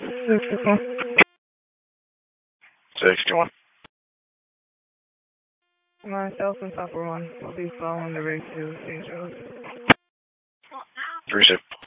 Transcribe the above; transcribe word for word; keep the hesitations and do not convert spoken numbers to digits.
sixty-one. Myself and Supper One will be following the race to Saint Joe's. Three six.